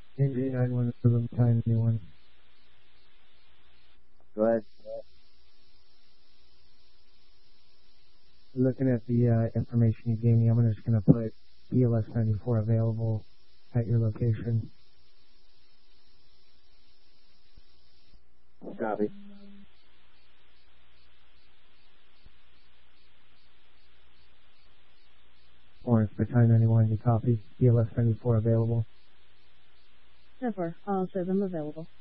NG91 room time, anyone. Go ahead. Looking at the information you gave me, I'm just going to put BLS 94 available at your location. Copy. Orange Battalion 91, you copy. BLS 94 available. 10-4, all 7 available.